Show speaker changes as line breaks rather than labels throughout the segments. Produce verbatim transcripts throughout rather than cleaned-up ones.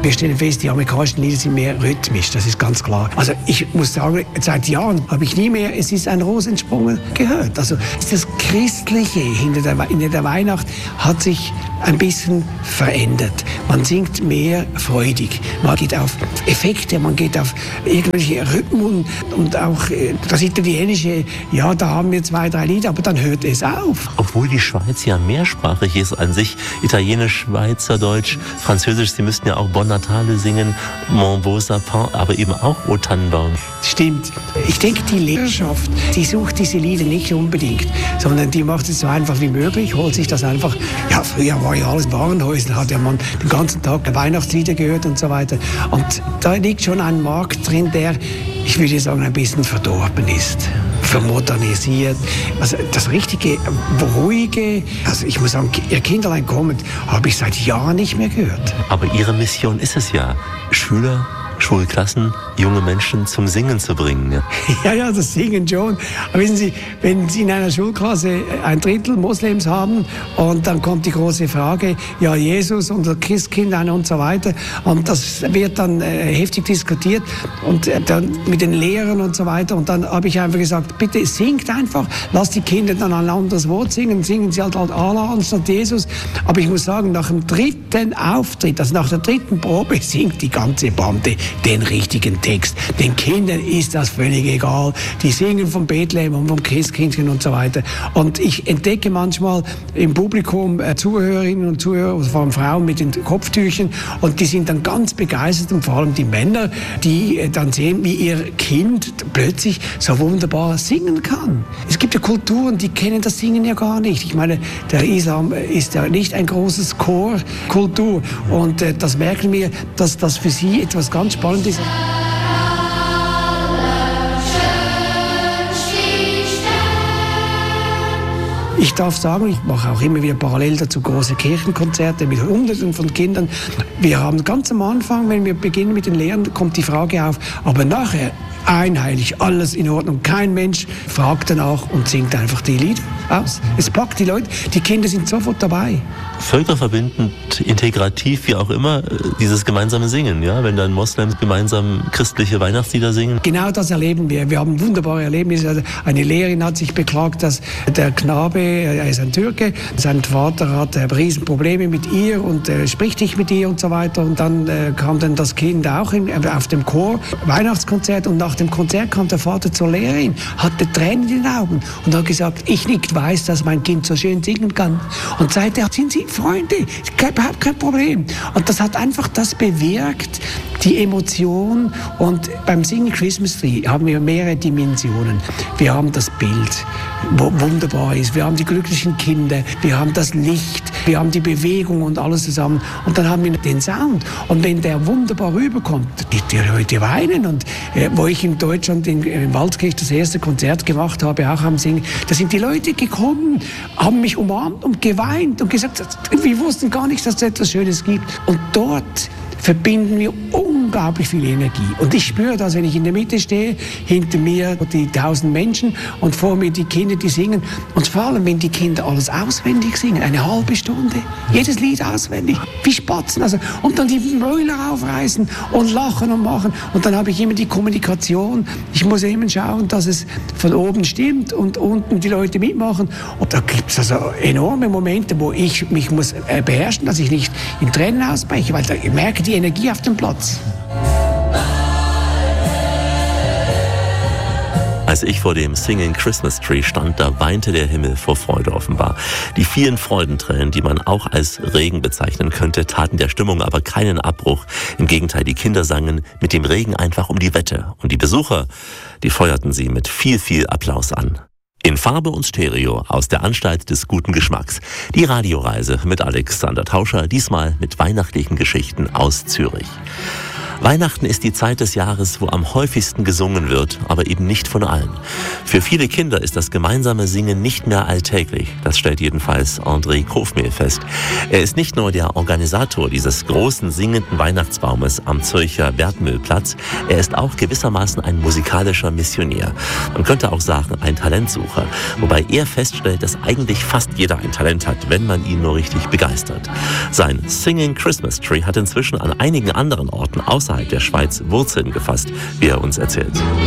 Wir stellen fest, die amerikanischen Lieder sind mehr rhythmisch, das ist ganz klar. Also ich muss sagen, seit Jahren habe ich nie mehr «Es ist ein Ros entsprungen» gehört. Also das Christliche hinter der, hinter der Weihnacht hat sich ein bisschen verändert. Man singt mehr freudig. Man geht auf Effekte, man geht auf irgendwelche Rhythmen und auch das Italienische, ja, da haben wir zwei, drei Lieder, aber dann hört es auf.
Obwohl die Schweiz ja mehrsprachig ist an sich, Italienisch, Schweizerdeutsch, Französisch, Sie müssten ja auch Bon Natale singen, Mon Beau Sapin, aber eben auch O Tannenbaum.
Stimmt. Ich denke, die Lehrerschaft, die sucht diese Lieder nicht unbedingt, sondern die macht es so einfach wie möglich, holt sich das einfach, ja, früher war ja alles Warenhäuser, hat ja man den ganzen Tag Weihnachtslieder gehört und so weiter. Und da liegt schon ein Markt drin, der, ich würde sagen, ein bisschen verdorben ist, vermodernisiert. Also das richtige, ruhige, also ich muss sagen, ihr Kinderlein kommt, habe ich seit Jahren nicht mehr gehört.
Aber Ihre Mission ist es ja, Schüler, Schulklassen, junge Menschen zum Singen zu bringen. Ja,
ja, ja, das Singen schon. Aber wissen Sie, wenn Sie in einer Schulklasse ein Drittel Moslems haben und dann kommt die große Frage, ja, Jesus und das Christkind und so weiter, und das wird dann äh, heftig diskutiert und äh, dann mit den Lehrern und so weiter, und dann habe ich einfach gesagt, bitte singt einfach, lasst die Kinder dann ein anderes Wort singen, singen sie halt, halt Allah anstatt Jesus. Aber ich muss sagen, nach dem dritten Auftritt, also nach der dritten Probe, singt die ganze Bande den richtigen Text. Den Kindern ist das völlig egal. Die singen vom Bethlehem und vom Christkindchen und so weiter. Und ich entdecke manchmal im Publikum äh, Zuhörerinnen und Zuhörer, also vor allem Frauen mit den Kopftüchern, und die sind dann ganz begeistert, und vor allem die Männer, die äh, dann sehen, wie ihr Kind plötzlich so wunderbar singen kann. Es gibt ja Kulturen, die kennen das Singen ja gar nicht. Ich meine, der Islam ist ja nicht ein großes Chorkultur, und äh, das merken wir, dass das für sie etwas ganz spannend ist. Ich darf sagen, ich mache auch immer wieder parallel dazu große Kirchenkonzerte mit Hunderten von Kindern. Wir haben ganz am Anfang, wenn wir beginnen mit den Lehren, kommt die Frage auf, aber nachher einheitlich, alles in Ordnung. Kein Mensch fragt danach und singt einfach die Lieder aus. Es packt die Leute, die Kinder sind sofort dabei.
Völkerverbindend, integrativ, wie auch immer, dieses gemeinsame Singen, ja? Wenn dann Moslems gemeinsam christliche Weihnachtslieder singen.
Genau das erleben wir. Wir haben wunderbare Erlebnisse. Eine Lehrerin hat sich beklagt, dass der Knabe, er ist ein Türke, sein Vater hat äh, Riesenprobleme mit ihr und äh, spricht nicht mit ihr und so weiter. Und dann äh, kam dann das Kind auch in, äh, auf dem Chor, Weihnachtskonzert, und nach dem Konzert kam der Vater zur Lehrerin, hatte Tränen in den Augen und hat gesagt, ich nicht weiß, dass mein Kind so schön singen kann. Und seitdem sind sie Freunde, überhaupt kein Problem. Und das hat einfach das bewirkt, die Emotion. Und beim Singen Christmas Tree haben wir mehrere Dimensionen. Wir haben das Bild, wo wunderbar ist. Wir haben die glücklichen Kinder, wir haben das Licht, wir haben die Bewegung und alles zusammen. Und dann haben wir den Sound. Und wenn der wunderbar rüberkommt, die, die Leute weinen. Und äh, wo ich in Deutschland in, in Waldkirch das erste Konzert gemacht habe, auch am Singen, da sind die Leute gekommen, haben mich umarmt und geweint und gesagt, wir wussten gar nicht, dass es etwas Schönes gibt. Und dort verbinden wir unglaublich viel Energie. Und ich spüre das, wenn ich in der Mitte stehe, hinter mir die tausend Menschen und vor mir die Kinder, die singen. Und vor allem, wenn die Kinder alles auswendig singen, eine halbe Stunde, jedes Lied auswendig, wie Spatzen. Also, und dann die Mäuler aufreißen und lachen und machen. Und dann habe ich immer die Kommunikation. Ich muss immer schauen, dass es von oben stimmt und unten die Leute mitmachen. Und da gibt es also enorme Momente, wo ich mich muss beherrschen, dass ich nicht in Tränen ausbreche, weil da ich merke die Energie auf dem Platz.
Als ich vor dem Singing Christmas Tree stand, da weinte der Himmel vor Freude offenbar. Die vielen Freudentränen, die man auch als Regen bezeichnen könnte, taten der Stimmung aber keinen Abbruch. Im Gegenteil, die Kinder sangen mit dem Regen einfach um die Wette. Und die Besucher, die feuerten sie mit viel, viel Applaus an. In Farbe und Stereo aus der Anstalt des guten Geschmacks. Die Radioreise mit Alexander Tauscher, diesmal mit weihnachtlichen Geschichten aus Zürich. Weihnachten ist die Zeit des Jahres, wo am häufigsten gesungen wird, aber eben nicht von allen. Für viele Kinder ist das gemeinsame Singen nicht mehr alltäglich. Das stellt jedenfalls André Kofmehl fest. Er ist nicht nur der Organisator dieses großen singenden Weihnachtsbaumes am Zürcher Wertmühlplatz, er ist auch gewissermaßen ein musikalischer Missionär. Man könnte auch sagen, ein Talentsucher. Wobei er feststellt, dass eigentlich fast jeder ein Talent hat, wenn man ihn nur richtig begeistert. Sein Singing Christmas Tree hat inzwischen an einigen anderen Orten außerhalb der Schweiz Wurzeln gefasst, wie er uns erzählt.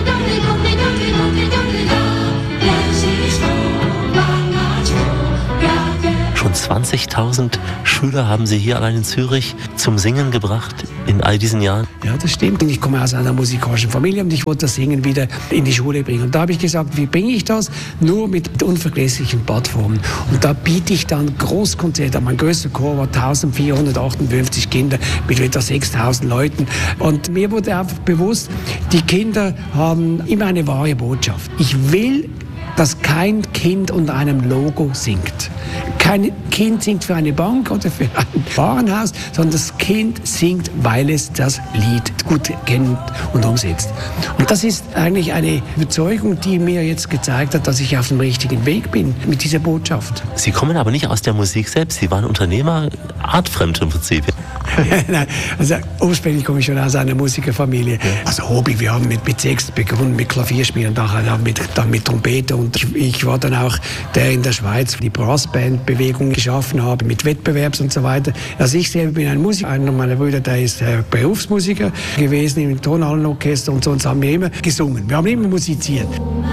Schon zwanzigtausend Schüler haben Sie hier allein in Zürich zum Singen gebracht in all diesen Jahren?
Ja, das stimmt. Ich komme aus einer musikalischen Familie und ich wollte das Singen wieder in die Schule bringen. Und da habe ich gesagt, wie bringe ich das? Nur mit unvergesslichen Plattformen. Und da biete ich dann Großkonzerte. Mein größter Chor war eintausendvierhundertachtundfünfzig Kinder mit etwa sechstausend Leuten. Und mir wurde einfach bewusst, die Kinder haben immer eine wahre Botschaft. Ich will, dass kein Kind unter einem Logo singt. Kein Kind singt für eine Bank oder für ein Warenhaus, sondern das Kind singt, weil es das Lied gut kennt und umsetzt. Und das ist eigentlich eine Überzeugung, die mir jetzt gezeigt hat, dass ich auf dem richtigen Weg bin mit dieser Botschaft.
Sie kommen aber nicht aus der Musik selbst. Sie waren Unternehmer, artfremd im Prinzip.
Nein, also ursprünglich komme ich schon aus einer Musikerfamilie. Ja. Also Hobby, wir haben mit, mit Sechs begonnen, mit Klavierspielen, dann mit, dann mit Trompete. Und ich, ich war dann auch der in der Schweiz die Brassband-Bewegung geschaffen habe, mit Wettbewerbs und so weiter. Also ich selber bin ein Musiker. Einer meiner Brüder, der ist äh, Berufsmusiker gewesen im Tonhallenorchester und sonst haben wir immer gesungen. Wir haben immer musiziert.